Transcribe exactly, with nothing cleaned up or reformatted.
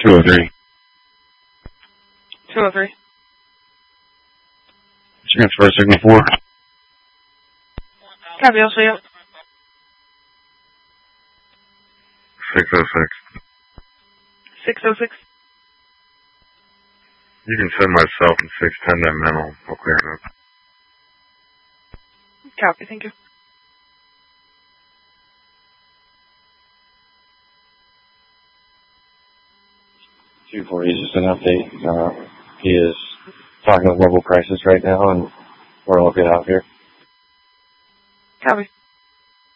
two oh three. two oh three. Transfer signal four. Copy, I'll see you. six oh six. six oh six. You can send myself and six ten that memo. I'll clear it up. Copy, thank you. two four, he's just an update. Uh, he is talking with Mobile Crisis right now, and we're looking out here. Copy.